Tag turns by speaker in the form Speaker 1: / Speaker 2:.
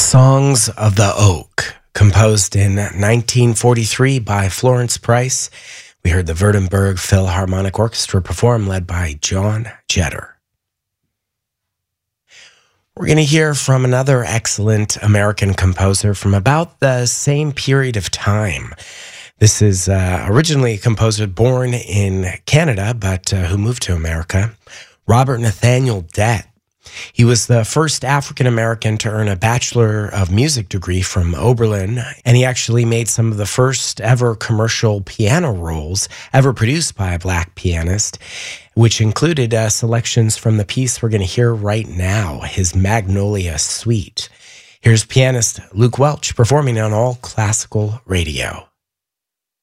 Speaker 1: Songs of the Oak, composed in 1943 by Florence Price. We heard the Württemberg Philharmonic Orchestra perform, led by John Jetter. We're going to hear from another excellent American composer from about the same period of time. This is originally a composer born in Canada, but who moved to America, Robert Nathaniel Dett. He was the first African-American to earn a Bachelor of Music degree from Oberlin, and he actually made some of the first ever commercial piano rolls ever produced by a black pianist, which included selections from the piece we're going to hear right now, his Magnolia Suite. Here's pianist Luke Welch performing on All Classical Radio.